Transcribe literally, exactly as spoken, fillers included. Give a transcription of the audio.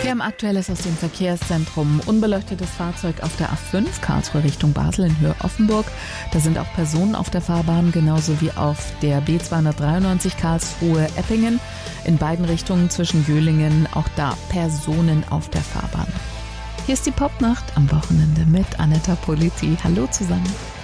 Wir haben Aktuelles aus dem Verkehrszentrum. Unbeleuchtetes Fahrzeug auf der A fünf, Karlsruhe Richtung Basel in Höhe Offenburg. Da sind auch Personen auf der Fahrbahn, genauso wie auf der B zweihundertdreiundneunzig Karlsruhe Eppingen. In beiden Richtungen zwischen Jöhlingen, auch da Personen auf der Fahrbahn. Hier ist die Popnacht am Wochenende mit Anetta Politi. Hallo zusammen.